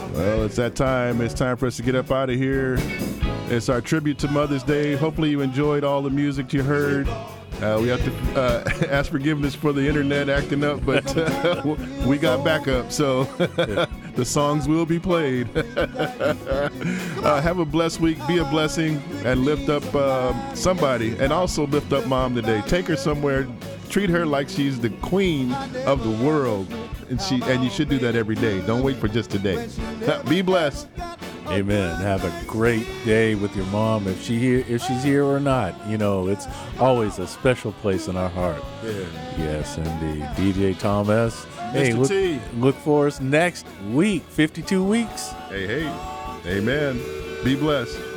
Well, it's that time. It's time for us to get up out of here. It's our tribute to Mother's Day. Hopefully you enjoyed all the music you heard. We have to ask forgiveness for the internet acting up, but we got backup, so the songs will be played. Have a blessed week. Be a blessing and lift up somebody, and also lift up Mom today. Take her somewhere. Treat her like she's the queen of the world, and you should do that every day. Don't wait for just today. Be blessed. Amen. Have a great day with your mom, if she's here or not. You know, it's always a special place in our heart. Yeah. Yes, indeed. DJ Tom S. Mr. T. Look for us next week. 52 weeks. Hey. Amen. Be blessed.